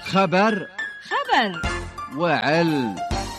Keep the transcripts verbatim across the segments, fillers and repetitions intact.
خبر خبر وعلم.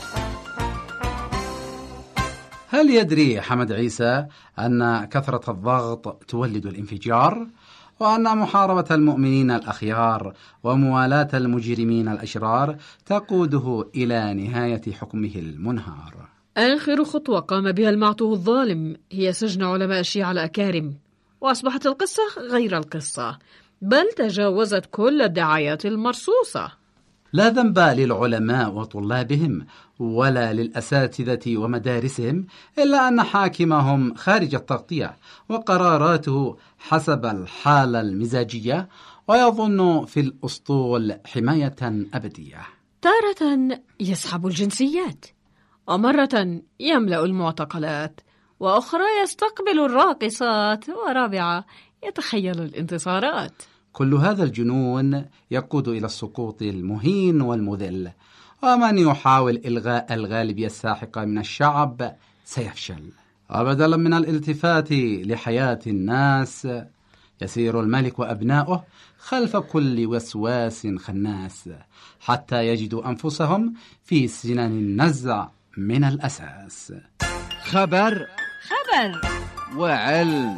هل يدري حمد عيسى أن كثرة الضغط تولد الانفجار؟ وأن محاربة المؤمنين الأخيار وموالاة المجرمين الأشرار تقوده إلى نهاية حكمه المنهار؟ آخر خطوة قام بها المعتوه الظالم هي سجن علماء الشيعة الأكارم، وأصبحت القصة غير القصة، بل تجاوزت كل الدعايات المرصوصة. لا ذنب للعلماء وطلابهم ولا للأساتذة ومدارسهم، إلا أن حاكمهم خارج التغطية وقراراته حسب الحالة المزاجية، ويظن في الأسطول حماية أبدية. تارة يسحب الجنسيات، ومرة يملأ المعتقلات، وأخرى يستقبل الراقصات، ورابعة يتخيل الانتصارات. كل هذا الجنون يقود إلى السقوط المهين والمذل، ومن يحاول إلغاء الغالبية الساحقة من الشعب سيفشل. وبدلا من الالتفات لحياة الناس يسير الملك وأبناؤه خلف كل وسواس خناس، حتى يجدوا أنفسهم في سنن النزع من الأساس. خبر خبر وعلم.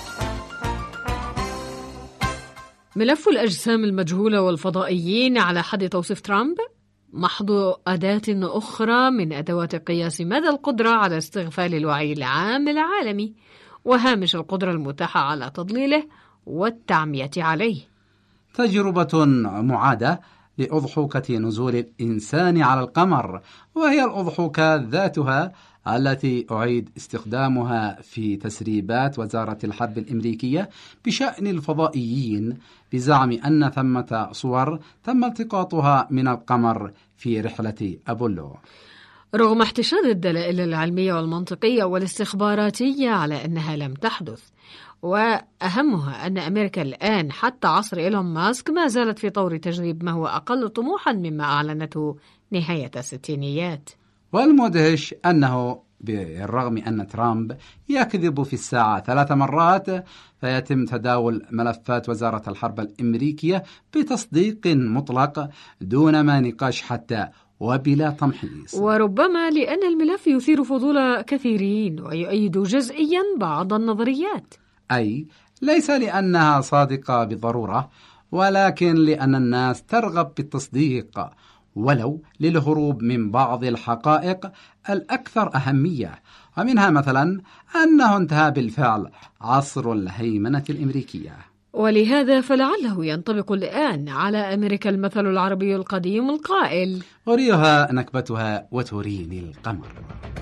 ملف الأجسام المجهولة والفضائيين على حد توصيف ترامب محض أداة أخرى من أدوات قياس مدى القدرة على استغفال الوعي العام العالمي وهامش القدرة المتاحة على تضليله والتعمية عليه. تجربة معادة لأضحوكة نزول الإنسان على القمر، وهي الأضحوكة ذاتها التي أعيد استخدامها في تسريبات وزارة الحرب الأمريكية بشأن الفضائيين، بزعم أن ثمة صور تم التقاطها من القمر في رحلة أبولو. رغم احتشاد الدلائل العلمية والمنطقية والاستخباراتية على أنها لم تحدث، وأهمها أن أمريكا الآن حتى عصر إيلون ماسك ما زالت في طور تجريب ما هو أقل طموحا مما أعلنته نهاية الستينيات. والمدهش أنه بالرغم أن ترامب يكذب في الساعة ثلاث مرات، فيتم تداول ملفات وزارة الحرب الأمريكية بتصديق مطلق دون ما نقاش حتى وبلا تمحيص، وربما لأن الملف يثير فضول كثيرين ويؤيد جزئيا بعض النظريات، أي ليس لأنها صادقة بالضرورة، ولكن لأن الناس ترغب بالتصديق ولو للهروب من بعض الحقائق الأكثر أهمية، ومنها مثلا أنه انتهى بالفعل عصر الهيمنة الأمريكية. ولهذا فلعله ينطبق الآن على أمريكا المثل العربي القديم القائل: أريها نكبتها وتريني القمر.